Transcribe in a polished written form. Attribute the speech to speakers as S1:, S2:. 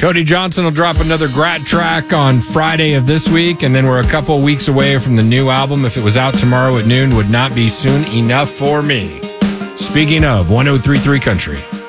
S1: Cody Johnson will drop another Grat track on Friday of this week, and then we're a couple weeks away from the new album. If it was out tomorrow at noon, would not be soon enough for me. Speaking of 103.3 Country.